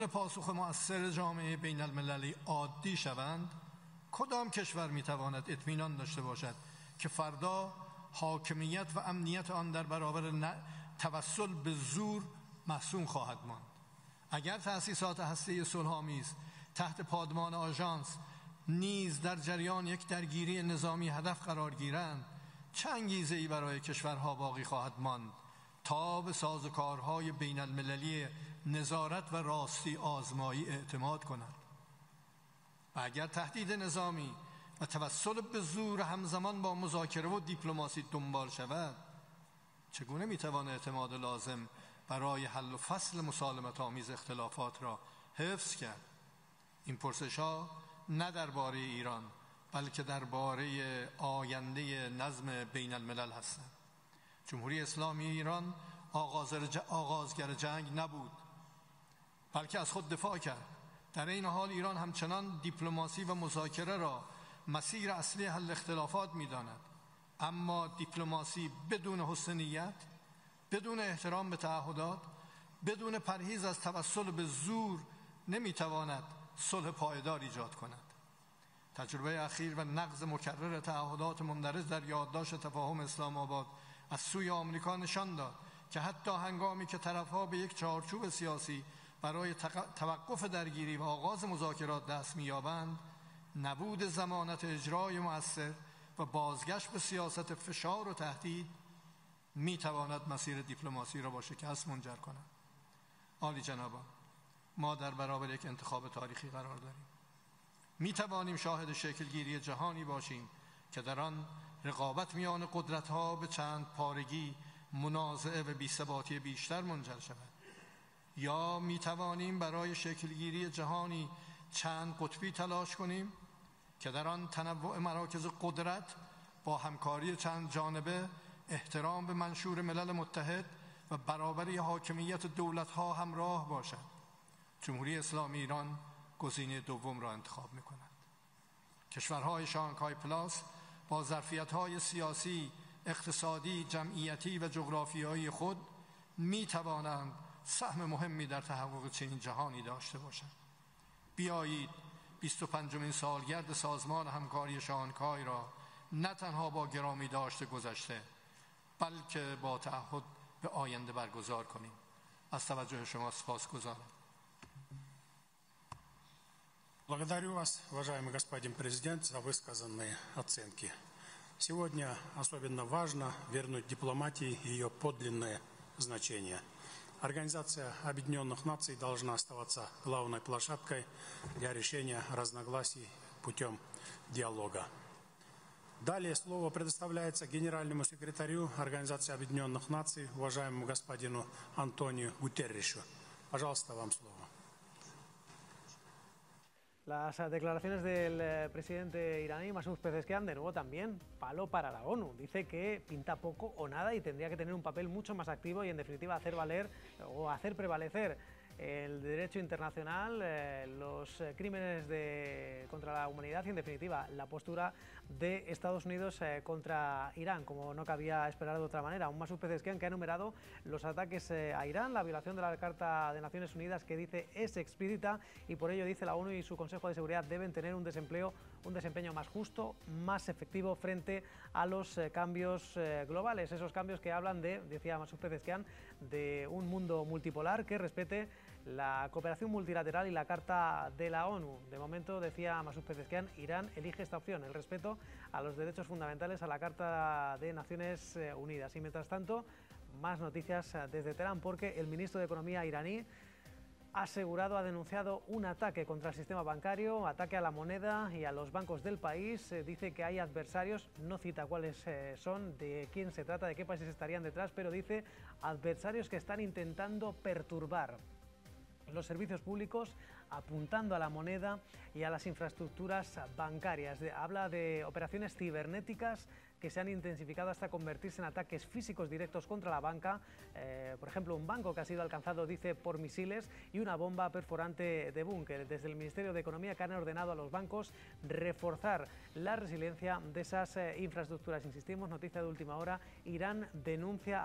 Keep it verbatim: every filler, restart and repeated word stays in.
پاسخ مؤثر جامعه بین المللی عادی شوند، کدام کشور میتواند اطمینان داشته باشد که فردا حاکمیت و امنیت آن در برابر توسل به زور محصون خواهد ماند؟ اگر تأسیسات هسته صلح‌آمیز تحت پادمان آژانس نیز در جریان یک درگیری نظامی هدف قرار گیرند، چه انگیزه‌ای برای کشورها باقی خواهد ماند تا به سازوکارهای بین المللی نظارت و راستی آزمایی اعتماد کنند؟ و اگر تهدید نظامی و توسل به زور همزمان با مذاکره و دیپلماسی دنبال شود، چگونه میتوان اعتماد لازم برای حل و فصل مسالمت آمیز اختلافات را حفظ کرد؟ این پرسش ها نه درباره ایران بلکه درباره آینده نظم بین الملل هستند. جمهوری اسلامی ایران آغازگر جنگ نبود، بلکه از خود دفاع کرد. در این حال ایران همچنان دیپلماسی و مذاکره را مسیر اصلی حل اختلافات می‌داند، اما دیپلماسی بدون حسن نیت، بدون احترام به تعهدات، بدون پرهیز از توسل به زور نمی‌تواند صلح پایدار ایجاد کند. تجربه اخیر و نقض مکرر تعهدات مندرج در یادداشت تفاهم اسلام آباد از سوی آمریکا نشان داد که حتی هنگامی که طرف‌ها به یک چارچوب سیاسی برای توقف درگیری و آغاز مذاکرات دست می‌یابند، نبود ضمانت اجرای مؤثر و بازگشت به سیاست فشار و تهدید می‌تواند مسیر دیپلماسی را با شکست منجر کند. عالی جنابان، ما در برابر یک انتخاب تاریخی قرار داریم. می‌توانیم شاهد شکلگیری جهانی باشیم که در آن رقابت میان قدرت‌ها به چند پارگی، منازعه و بی‌ثباتی بیشتر منجر شود، یا می‌توانیم برای شکلگیری جهانی چند قطبی تلاش کنیم که در آن تنوع مراکز قدرت با همکاری چند جانبه، احترام به منشور ملل متحد و برابری حاکمیت دولت‌ها همراه باشد. جمهوری اسلامی ایران گزینه دوم را انتخاب می‌کند. کشورهای شانگهای پلاس با ظرفیت‌های سیاسی، اقتصادی، جمعیتی و جغرافیایی خود می‌توانند سهم مهمی در تحقق چنین جهانی داشته باشند. بیایید بیست و پنجمین سالگرد سازمان همکاری شانگهای را نه تنها با گرامی داشته گذشته، بلکه با تعهد به آینده برگزار کنیم. از توجه شما سپاسگزارم. Благодарю вас, уважаемый господин президент, за высказанные оценки. Сегодня особенно важно вернуть дипломатии ее подлинное значение. Организация Объединенных Наций должна оставаться главной площадкой для решения разногласий путем диалога. Далее слово предоставляется генеральному секретарю Организации Объединенных Наций, уважаемому господину Антонио Гутерришу. Пожалуйста, вам слово. Las declaraciones del presidente iraní, Masoud Pezeshkian, de nuevo también palo para la ONU. Dice que pinta poco o nada y tendría que tener un papel mucho más activo y, en definitiva, hacer valer o hacer prevalecer el derecho internacional, eh, los crímenes de, contra la humanidad y, en definitiva, la postura de Estados Unidos eh, contra Irán, como no cabía esperar de otra manera. Un Masoud Pezeshkian que ha enumerado los ataques eh, a Irán, la violación de la Carta de Naciones Unidas, que dice es explícita, y por ello dice la ONU y su Consejo de Seguridad deben tener un desempleo, un desempeño más justo, más efectivo frente a los eh, cambios eh, globales, esos cambios que hablan de, decía Masoud Pezeshkian, de un mundo multipolar que respete la cooperación multilateral y la Carta de la ONU. De momento, decía Masoud Pezeshkian, Irán elige esta opción, el respeto a los derechos fundamentales, a la Carta de Naciones Unidas. Y mientras tanto, más noticias desde Teherán, porque el ministro de Economía iraní ha asegurado, ha denunciado un ataque contra el sistema bancario, ataque a la moneda y a los bancos del país. Eh, dice que hay adversarios, no cita cuáles eh, son, de quién se trata, de qué países estarían detrás, pero dice adversarios que están intentando perturbar los servicios públicos, apuntando a la moneda y a las infraestructuras bancarias. De, habla de operaciones cibernéticas que se han intensificado hasta convertirse en ataques físicos directos contra la banca. Eh, por ejemplo, un banco que ha sido alcanzado, dice, por misiles, y una bomba perforante de búnker. Desde el Ministerio de Economía, que han ordenado a los bancos reforzar la resiliencia de esas eh, infraestructuras. Insistimos, noticia de última hora, Irán denuncia